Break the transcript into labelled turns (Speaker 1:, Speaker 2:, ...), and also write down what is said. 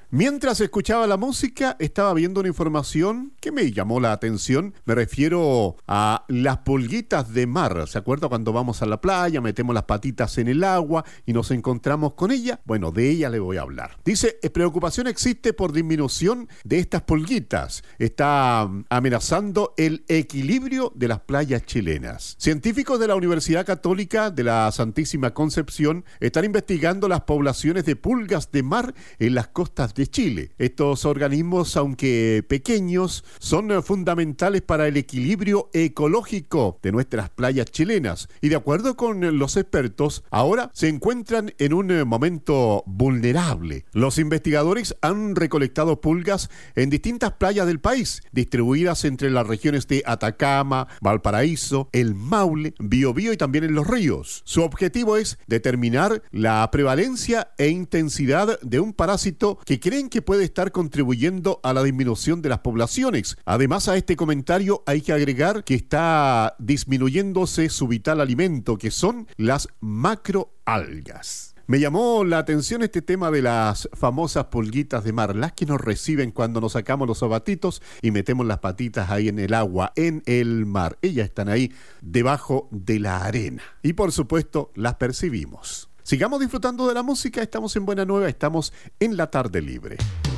Speaker 1: Mientras escuchaba la música, estaba viendo una información que me llamó la atención. Me refiero a las pulguitas de mar. ¿Se acuerda cuando vamos a la playa, metemos las patitas en el agua y nos encontramos con ella? Bueno, de ella le voy a hablar. Dice, preocupación existe por disminución de estas pulguitas. Está amenazando el equilibrio de las playas chilenas. Científicos de la Universidad Católica de la Santísima Concepción están investigando las poblaciones de pulgas de mar en las costas de Chile. Estos organismos, aunque pequeños, son fundamentales para el equilibrio ecológico de nuestras playas chilenas y, de acuerdo con los expertos, ahora se encuentran en un momento vulnerable. Los investigadores han recolectado pulgas en distintas playas del país, distribuidas entre las regiones de Atacama, Valparaíso, El Maule, Biobío y también en los ríos. Su objetivo es determinar la prevalencia e intensidad de un parásito que creen que puede estar contribuyendo a la disminución de las poblaciones. Además, a este comentario hay que agregar que está disminuyéndose su vital alimento, que son las macroalgas. Me llamó la atención este tema de las famosas pulguitas de mar, las que nos reciben cuando nos sacamos los zapatitos y metemos las patitas ahí en el agua, en el mar. Ellas están ahí debajo de la arena y, por supuesto, las percibimos. Sigamos disfrutando de la música, estamos en Buena Nueva, estamos en la tarde libre.